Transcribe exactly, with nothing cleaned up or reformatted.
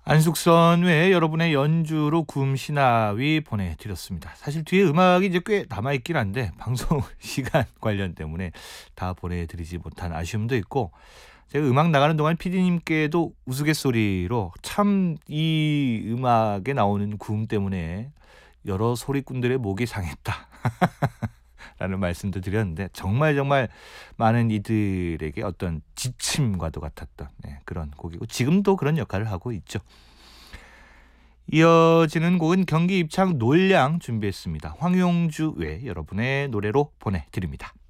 안숙선 외에 여러분의 연주로 구음시나위 보내드렸습니다. 사실 뒤에 음악이 이제 꽤 남아있긴 한데 방송 시간 관련 때문에 다 보내드리지 못한 아쉬움도 있고, 제가 음악 나가는 동안 피디님께도 우스갯소리로 참 이 음악에 나오는 구음 때문에 여러 소리꾼들의 목이 상했다 라는 말씀도 드렸는데, 정말 정말 많은 이들에게 어떤 지침과도 같았던 네, 그런 곡이고 지금도 그런 역할을 하고 있죠. 이어지는 곡은 경기 입창 놀량 준비했습니다. 황용주 외 여러분의 노래로 보내드립니다.